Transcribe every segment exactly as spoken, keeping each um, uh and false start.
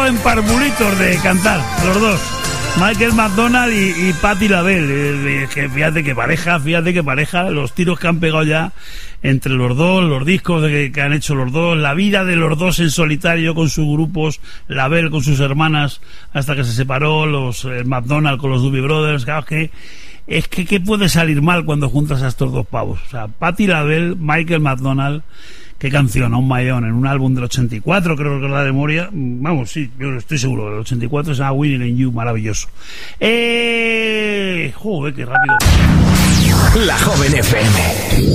quedado en parvulitos de cantar, los dos. Michael McDonald y, y Patti LaBelle. Eh, que fíjate que pareja, fíjate que pareja, los tiros que han pegado ya entre los dos, los discos de, que han hecho los dos, la vida de los dos en solitario con sus grupos, LaBelle con sus hermanas hasta que se separó, los eh, McDonald con los Doobie Brothers. Claro, que es que ¿qué puede salir mal cuando juntas a estos dos pavos? O sea, Patti LaBelle, Michael McDonald. ¿Qué canción? A un mayón, en un álbum del ochenta y cuatro, creo que es la de memoria. Vamos, sí, yo estoy seguro, del ochenta y cuatro se llama Winning in You, maravilloso. Eh... Joder, qué rápido. La Joven F M.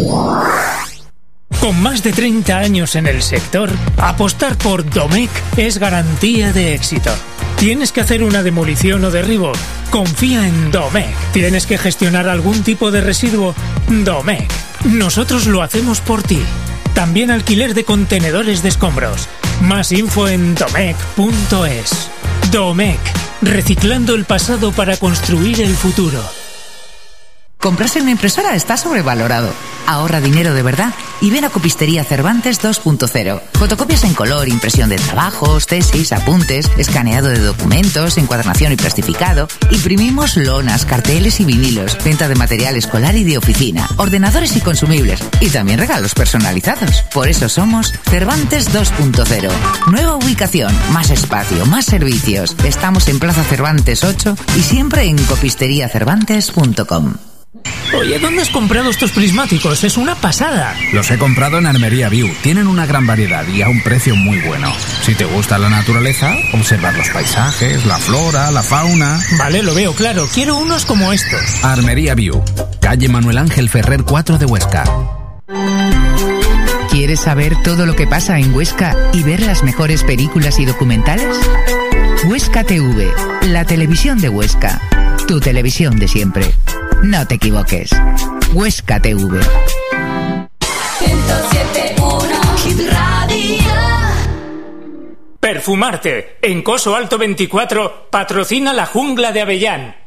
Con más de treinta años en el sector, apostar por Domecq es garantía de éxito. ¿Tienes que hacer una demolición o derribo? Confía en Domecq. ¿Tienes que gestionar algún tipo de residuo? Domecq. Nosotros lo hacemos por ti. También alquiler de contenedores de escombros. Más info en domecq punto es. Domecq, reciclando el pasado para construir el futuro. Comprarse una impresora está sobrevalorado. Ahorra dinero de verdad y ven a Copistería Cervantes dos punto cero. Fotocopias en color, impresión de trabajos, tesis, apuntes, escaneado de documentos, encuadernación y plastificado. Imprimimos lonas, carteles y vinilos, venta de material escolar y de oficina, ordenadores y consumibles y también regalos personalizados. Por eso somos Cervantes dos punto cero. Nueva ubicación, más espacio, más servicios. Estamos en Plaza Cervantes ocho y siempre en copistería cervantes punto com. Oye, ¿dónde has comprado estos prismáticos? Es una pasada. Los he comprado en Armería View. Tienen una gran variedad y a un precio muy bueno. Si te gusta la naturaleza, observar los paisajes, la flora, la fauna... Vale, lo veo claro. Quiero unos como estos. Armería View, calle Manuel Ángel Ferrer cuatro de Huesca. ¿Quieres saber todo lo que pasa en Huesca y ver las mejores películas y documentales? Huesca T V, la televisión de Huesca. Tu televisión de siempre. No te equivoques. Huesca T V. ciento siete punto uno Hit Radio. Perfumarte. En Coso Alto veinticuatro patrocina la Jungla de Avellán.